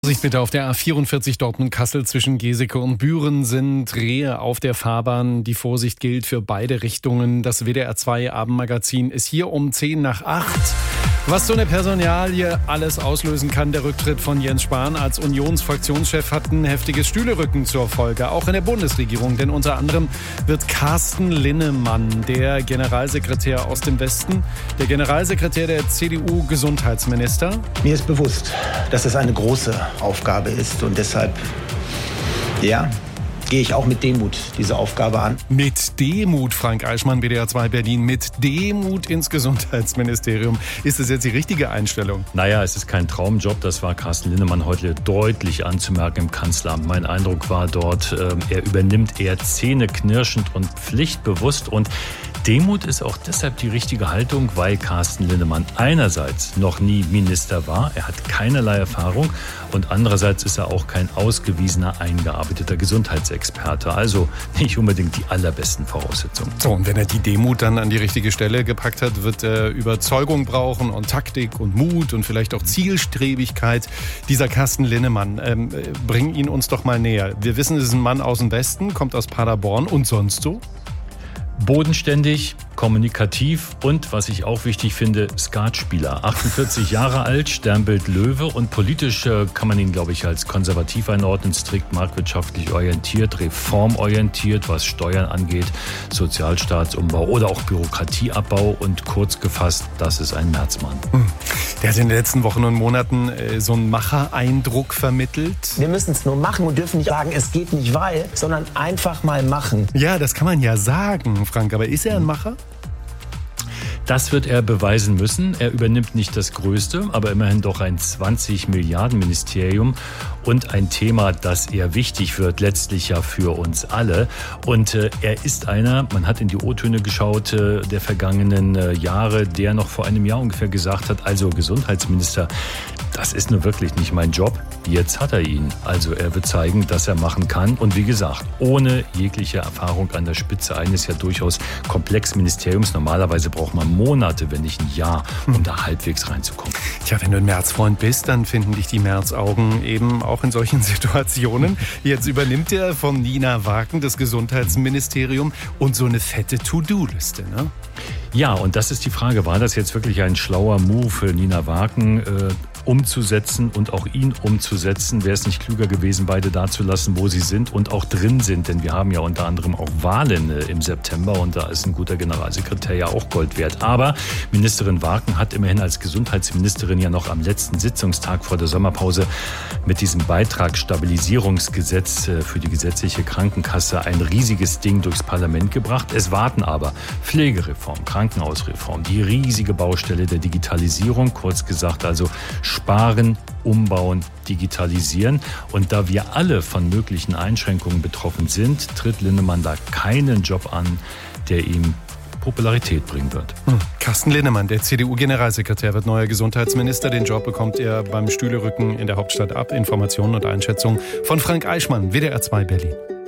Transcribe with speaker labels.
Speaker 1: Vorsicht bitte auf der A44 Dortmund-Kassel zwischen Geseke und Büren sind Rehe auf der Fahrbahn. Die Vorsicht gilt für beide Richtungen. Das WDR 2 Abendmagazin ist hier um 7:50. Was so eine Personalie alles auslösen kann, der Rücktritt von Jens Spahn als Unionsfraktionschef hat ein heftiges Stühlerücken zur Folge. Auch in der Bundesregierung, denn unter anderem wird Carsten Linnemann, der Generalsekretär aus dem Westen, der Generalsekretär der CDU-Gesundheitsminister.
Speaker 2: Mir ist bewusst, dass es eine große Aufgabe ist und deshalb, gehe ich auch mit Demut diese Aufgabe an.
Speaker 1: Mit Demut, Frank Eichmann, WDR 2 Berlin, mit Demut ins Gesundheitsministerium. Ist das jetzt die richtige Einstellung?
Speaker 3: Naja, es ist kein Traumjob. Das war Carsten Linnemann heute deutlich anzumerken im Kanzleramt. Mein Eindruck war dort, er übernimmt eher zähneknirschend und pflichtbewusst. Und Demut ist auch deshalb die richtige Haltung, weil Carsten Linnemann einerseits noch nie Minister war. Er hat keinerlei Erfahrung. Und andererseits ist er auch kein ausgewiesener, eingearbeiteter Gesundheitsexperte. Also nicht unbedingt die allerbesten Voraussetzungen.
Speaker 1: So, und wenn er die Demut dann an die richtige Stelle gepackt hat, wird er Überzeugung brauchen und Taktik und Mut und vielleicht auch Zielstrebigkeit. Dieser Carsten Linnemann, bring ihn uns doch mal näher. Wir wissen, es ist ein Mann aus dem Westen, kommt aus Paderborn und sonst so?
Speaker 3: Bodenständig, kommunikativ und, was ich auch wichtig finde, Skatspieler. 48 Jahre alt, Sternbild Löwe und politisch kann man ihn, glaube ich, als konservativ einordnen, strikt marktwirtschaftlich orientiert, reformorientiert, was Steuern angeht, Sozialstaatsumbau oder auch Bürokratieabbau und kurz gefasst, das ist ein Märzmann.
Speaker 1: Der hat in den letzten Wochen und Monaten so einen Macher-Eindruck vermittelt.
Speaker 2: Wir müssen es nur machen und dürfen nicht sagen, es geht nicht weil, sondern einfach mal machen.
Speaker 1: Ja, das kann man ja sagen, Frank, aber ist er ein Macher?
Speaker 3: Das wird er beweisen müssen. Er übernimmt nicht das Größte, aber immerhin doch ein 20-Milliarden-Ministerium und ein Thema, das eher wichtig wird, letztlich ja für uns alle. Und er ist einer, man hat in die O-Töne geschaut, der vergangenen Jahre, der noch vor einem Jahr ungefähr gesagt hat, also Gesundheitsminister, das ist nur wirklich nicht mein Job. Jetzt hat er ihn. Also er wird zeigen, dass er machen kann. Und wie gesagt, ohne jegliche Erfahrung an der Spitze eines ja durchaus komplexen Ministeriums. Normalerweise braucht man Monate, wenn nicht ein Jahr, um da halbwegs reinzukommen.
Speaker 1: Tja, wenn du ein Märzfreund bist, dann finden dich die Märzaugen eben auch in solchen Situationen. Jetzt übernimmt er von Nina Wagen das Gesundheitsministerium und so eine fette To-Do-Liste, ne?
Speaker 3: Ja, und das ist die Frage, war das jetzt wirklich ein schlauer Move für Nina Wagen, umzusetzen und auch ihn umzusetzen? Wäre es nicht klüger gewesen, beide dazulassen, wo sie sind und auch drin sind? Denn wir haben ja unter anderem auch Wahlen im September und da ist ein guter Generalsekretär ja auch Gold wert. Aber Ministerin Wagen hat immerhin als Gesundheitsministerin ja noch am letzten Sitzungstag vor der Sommerpause mit diesem Beitragsstabilisierungsgesetz für die gesetzliche Krankenkasse ein riesiges Ding durchs Parlament gebracht. Es warten aber Pflegereform, Krankenhausreform, die riesige Baustelle der Digitalisierung, kurz gesagt also sparen, umbauen, digitalisieren. Und da wir alle von möglichen Einschränkungen betroffen sind, tritt Linnemann da keinen Job an, der ihm Popularität bringen wird.
Speaker 1: Carsten Linnemann, der CDU-Generalsekretär, wird neuer Gesundheitsminister. Den Job bekommt er beim Stühlerücken in der Hauptstadt ab. Informationen und Einschätzungen von Frank Eichmann, WDR 2 Berlin.